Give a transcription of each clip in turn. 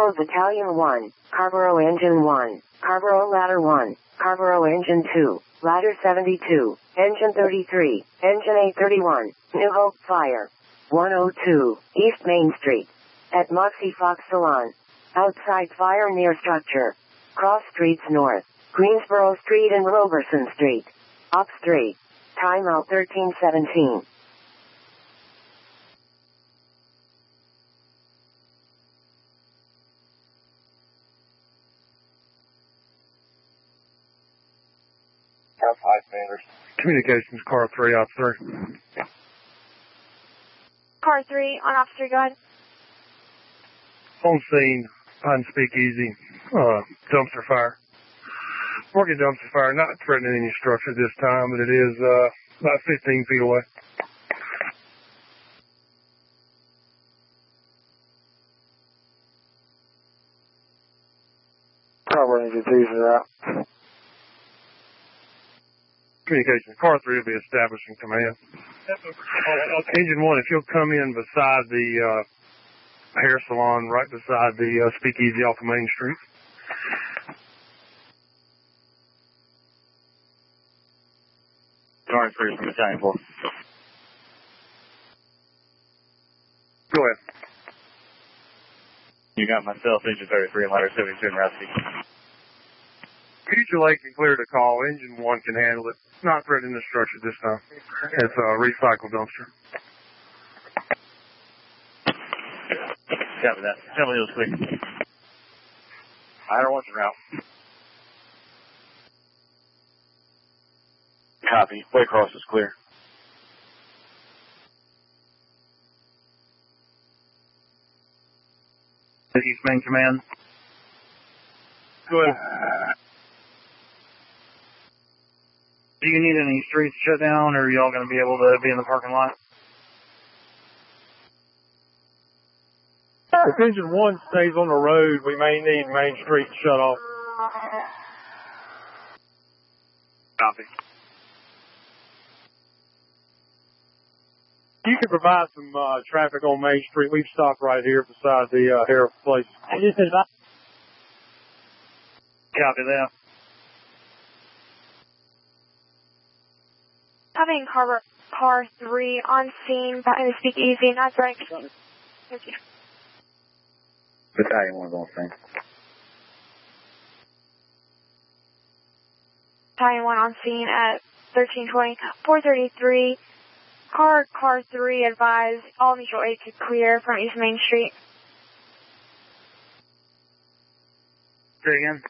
Carborough Battalion 1, Carborough Engine 1, Carborough Ladder 1, Carborough Engine 2, Ladder 72, Engine 33, Engine 831, New Hope Fire. 102, East Main Street. At Moxie Fox Salon. Outside fire near structure. Cross streets north. Greensboro Street and Roberson Street. Op Street. Timeout 1317. Communications, car 3, op 3. Car 3, on op 3, go ahead. On scene, on Speakeasy, dumpster fire. Working dumpster fire, not threatening any structure this time, but it is about 15 feet away. Carborough Engine 2 is out. Communications, car 3 will be establishing command. Engine 1, if you'll come in beside the hair salon, right beside the Speakeasy off of Main Street. Sorry, free from Battalion 4. Go ahead. You got myself, Engine 33 and Ladder 72 in Route 6. Future Lake can clear the call. Engine 1 can handle it. It's not threatening the structure this time. It's a recycled dumpster. Copy that. Tell me it was clear. Ladder 1's en route. Copy. Waycross is clear. East Main Command. Go ahead. Do you need any streets shut down, or are y'all going to be able to be in the parking lot? If Engine 1 stays on the road, we may need Main Street shut off. Copy. You can provide some traffic on Main Street. We've stopped right here beside the hair place. Copy that. Having car 3 on scene, back in the Speakeasy, not right. Thank you. Battalion 1's on scene. Battalion 1 on scene at 1320. 433. Car 3 advised all mutual aid to clear from East Main Street. Say again.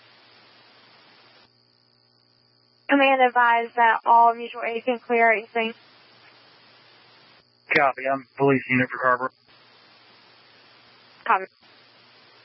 Command advised that all mutual aid can clear East Main. Copy. I'm police unit for Carborough. Copy.